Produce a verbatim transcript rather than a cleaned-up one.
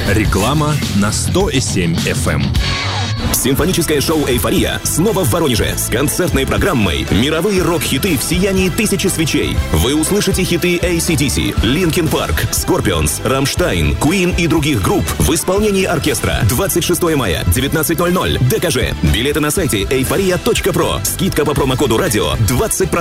Реклама на сто и семь эф эм. Симфоническое шоу «Эйфория» снова в Воронеже с концертной программой «Мировые рок-хиты в сиянии тысячи свечей». Вы услышите хиты эй си ди си, Linkin Park, Scorpions, Rammstein, Queen и других групп в исполнении оркестра. двадцать шестого мая, девятнадцать ноль ноль, ДКЖ. Билеты на сайте эйфория точка про. Скидка по промокоду радио двадцать процентов.